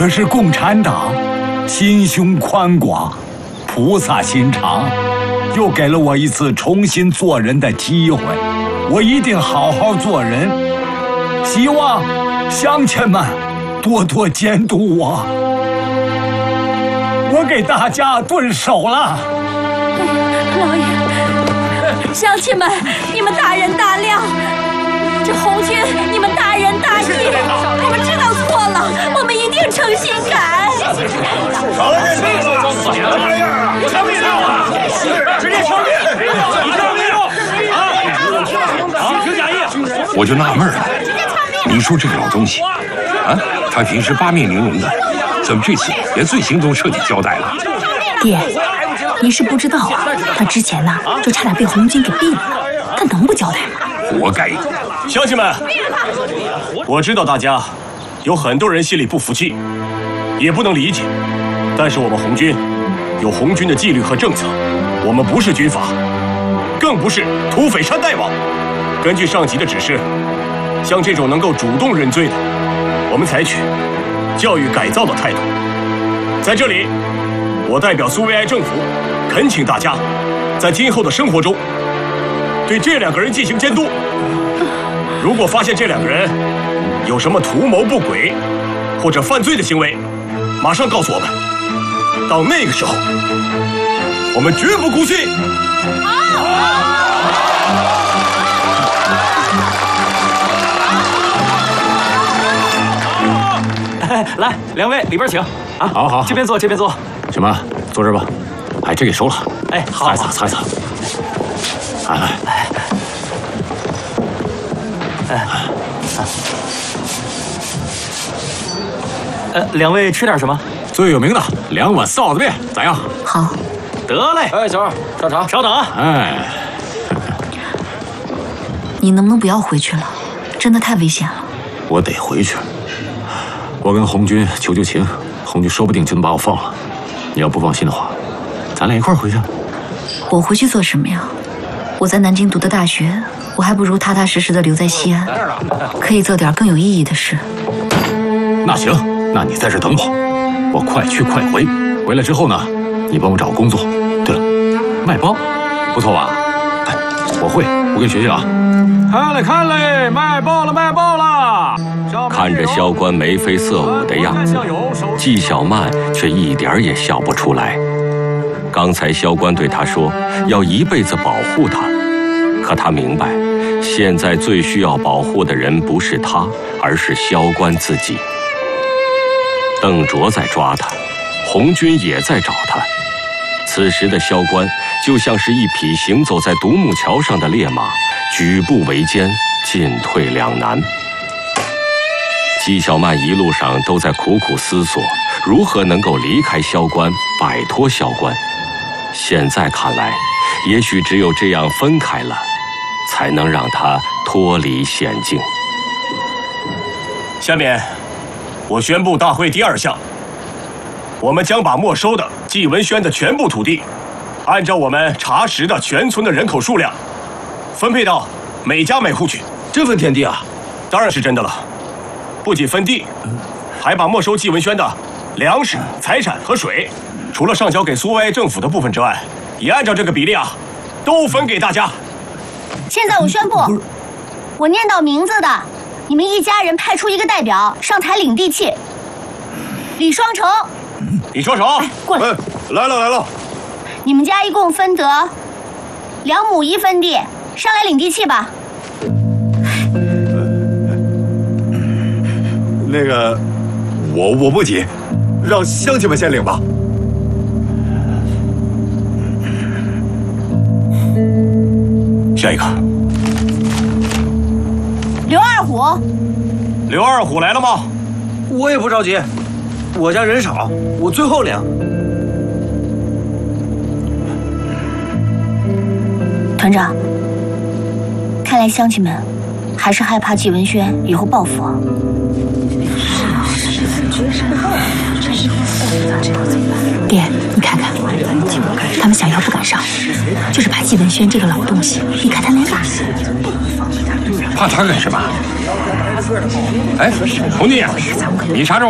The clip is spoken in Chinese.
可是共产党心胸宽广，菩萨心肠，又给了我一次重新做人的机会。我一定好好做人，希望乡亲们多多监督我。我给大家顿手了。 老爷，乡亲们，你们大人大量，这红军你们大仁大义，我们知道错了，我们一定诚心改。 少来这什么样啊？枪毙他！直接枪毙！你枪毙啊！听假意。 我就纳闷了，你说这个老东西，啊，他平时八面玲珑的，怎么这次连罪行都彻底交代了？ 爹，您是不知道啊，他之前呢就差点被红军给毙了，他能不交代吗？ 活该！ 乡亲们，我知道大家有很多人心里不服气，也不能理解，但是我们红军有红军的纪律和政策，我们不是军阀，更不是土匪山大王。根据上级的指示，像这种能够主动认罪的，我们采取教育改造的态度。在这里，我代表苏维埃政府恳请大家，在今后的生活中对这两个人进行监督。如果发现这两个人有什么图谋不轨或者犯罪的行为，马上告诉我们。到那个时候，我们绝不姑息。 来，两位里边请啊！ 好好， 这边坐，这边坐。 什么？坐这儿吧。哎，这给收了。 哎，好， 擦一擦。 两位吃点什么？ 最有名的2碗臊子面，咋样？ 好。 得嘞。 哎，小二，上茶。 稍等啊。 哎， 你能不能不要回去了？真的太危险了。 我得回去。我跟红军求情，红军说不定就能把我放了。你要不放心的话，咱俩一块儿回去。 我回去做什么呀？我在南京读的大学，我还不如踏踏实实的留在西安，可以做点更有意义的事。 那行，那你在这等我，我快去快回。回来之后呢，你帮我找个工作。对了，卖包，不错吧？哎，我会，我跟学学啊。看嘞，卖报了！ 看着萧关眉飞色舞的样子，纪晓曼却一点也笑不出来。刚才萧关对他说要一辈子保护他，可他明白，现在最需要保护的人不是他，而是萧关自己。邓卓在抓他，红军也在找他。此时的萧关就像是一匹行走在独木桥上的烈马，举步维艰，进退两难。纪晓曼一路上都在苦苦思索，如何能够离开萧关，摆脱萧关。现在看来，也许只有这样分开了，才能让他脱离险境。 下面，我宣布大会第2项，我们将把没收的纪文轩的全部土地，按照我们查实的全村的人口数量，分配到每家每户去。 真分田地啊？ 当然是真的了。不仅分地，还把没收纪文轩的粮食、财产和水，除了上交给苏维埃政府的部分之外，也按照这个比例啊，都分给大家。 现在我宣布，我念到名字的，你们一家人派出一个代表上台领地契。李双成， 李双成， 过来。 来了。 你们家一共分得2亩1分地，上来领地契吧。 那个，我不急，让乡亲们先领吧。 下一个， 刘二虎。 刘二虎来了吗？ 我也不着急，我家人少，我最后领。 团长，看来乡亲们还是害怕纪文轩以后报复啊。 爹，你看看，他们想要不敢上，就是怕纪文轩这个老东西离开他那么怕他干什么？哎，红弟，你啥时候